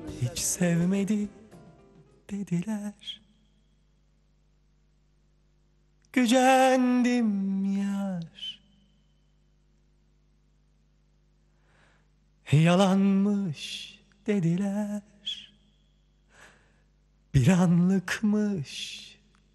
hiç sevmedi dediler. Gücendim yar, yalanmış dediler. Bir anlıkmış